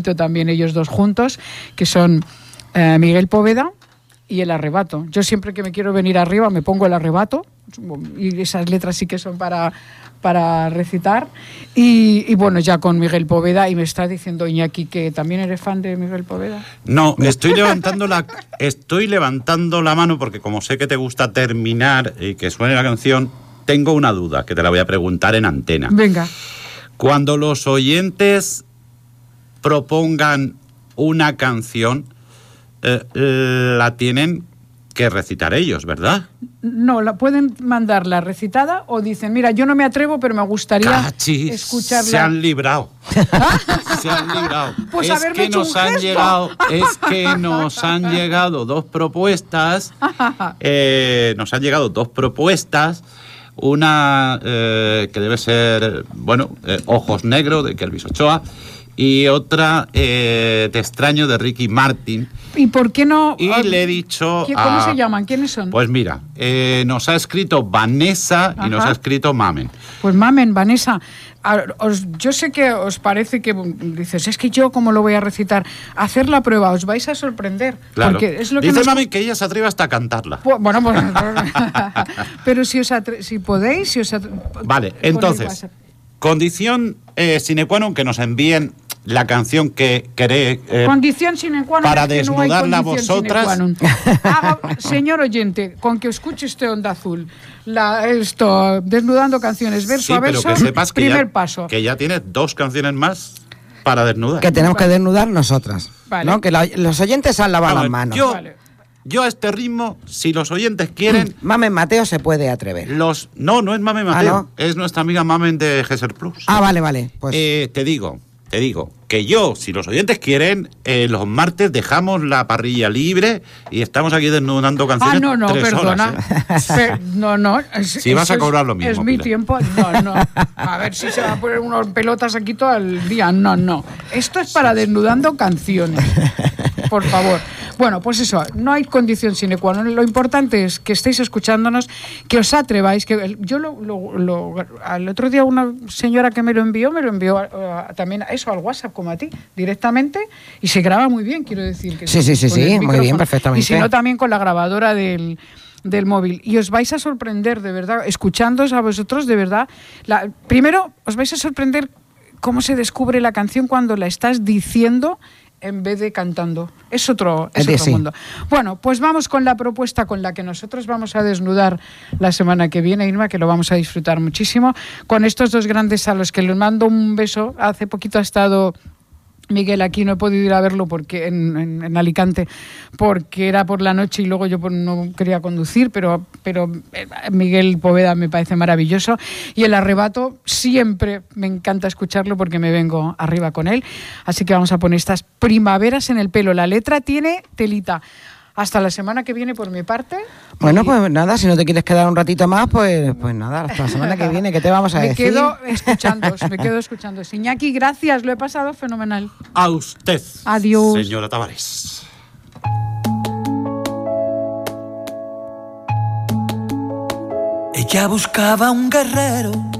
poquito también ellos dos juntos, que son Miguel Poveda y El Arrebato. Yo siempre que me quiero venir arriba me pongo El Arrebato, y esas letras sí que son para recitar, y bueno, ya con Miguel Poveda. Y me está diciendo Iñaki que también eres fan de Miguel Poveda. No, estoy levantando la mano porque como sé que te gusta terminar y que suene la canción, tengo una duda que te la voy a preguntar en antena. Venga. Cuando los oyentes propongan una canción, la tienen que recitar ellos, ¿verdad? No, la pueden mandarla recitada o dicen, mira, yo no me atrevo, pero me gustaría escucharla. Se han librado. Se han librado. Pues es que nos han llegado dos propuestas. Nos han llegado dos propuestas. Una que debe ser, Ojos Negros, de Kelvis Ochoa, y otra, Te extraño, de Ricky Martin. ¿Y por qué no? Y le he dicho... ¿Cómo se llaman? ¿Quiénes son? Pues mira, nos ha escrito Vanessa y nos ha escrito Mamen. Pues Mamen, Vanessa, yo sé que os parece que dices, es que yo cómo lo voy a recitar. Hacer la prueba, os vais a sorprender. Claro. Porque es lo que dice Mamen que ella se atreve hasta a cantarla. Bueno, pues... pero si podéis... Vale, entonces, condición sine qua non que nos envíen la canción que queréis condición sine qua non para desnudarla no vosotras. Señor oyente, con que escuche usted Onda Azul, desnudando canciones verso a verso, pero que sepas que primer paso. Que ya tienes dos canciones más para desnudar. Que tenemos que desnudar nosotras. Vale. ¿No? Que los oyentes han lavado las manos. Yo a este ritmo, si los oyentes quieren... Mamen Mateo se puede atrever. No es Mamen Mateo, ¿no? Es nuestra amiga Mamen de Gesser Plus. Vale. Pues... Te digo que si los oyentes quieren, los martes dejamos la parrilla libre y estamos aquí desnudando canciones. Perdona. Horas, si vas a cobrar lo mismo. Es mi tiempo. No. A ver si se va a poner unas pelotas aquí todo el día. No. Esto es para desnudando canciones. Por favor. Bueno, pues eso, no hay condición sine qua non. Lo importante es que estéis escuchándonos, que os atreváis. Que yo al otro día una señora que me lo envió también eso al WhatsApp como a ti, directamente, y se graba muy bien, quiero decir. Que sí, muy bien, perfectamente. Y si no, también con la grabadora del móvil. Y os vais a sorprender, de verdad, escuchándoos a vosotros, de verdad. Primero, os vais a sorprender cómo se descubre la canción cuando la estás diciendo en vez de cantando. Es otro mundo. Bueno, pues vamos con la propuesta con la que nosotros vamos a desnudar la semana que viene, Irma, que lo vamos a disfrutar muchísimo, con estos dos grandes a los que les mando un beso. Hace poquito ha estado Miguel aquí, no he podido ir a verlo porque en Alicante, porque era por la noche y luego yo no quería conducir, pero Miguel Poveda me parece maravilloso, y El Arrebato siempre me encanta escucharlo porque me vengo arriba con él. Así que vamos a poner estas Primaveras en el pelo. La letra tiene telita. Hasta la semana que viene por mi parte. Bueno, pues nada, si no te quieres quedar un ratito más, pues nada, hasta la semana que viene, ¿qué te vamos a decir? Me quedo escuchando. Iñaki, gracias, lo he pasado fenomenal. A usted. Adiós. Señora Tavares. Ella buscaba un guerrero